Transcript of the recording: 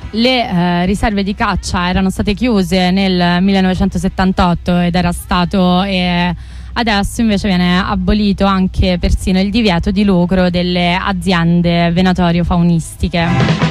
le riserve di caccia erano state chiuse nel 1978 ed era stato adesso invece viene abolito anche persino il divieto di lucro delle aziende venatorio-faunistiche.